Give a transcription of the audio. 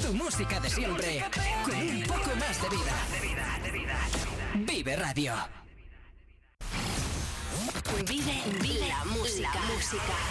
Tu música de siempre, con un poco más de vida. Vive Radio. Vive la música.